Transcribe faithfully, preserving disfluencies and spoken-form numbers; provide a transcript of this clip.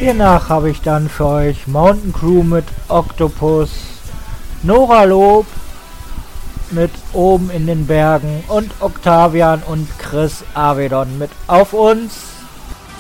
Hiernach habe ich dann für euch Mountain Crew mit Octopus, Nora Lob mit Oben in den Bergen und Octavian und Chris Avedon mit Auf uns.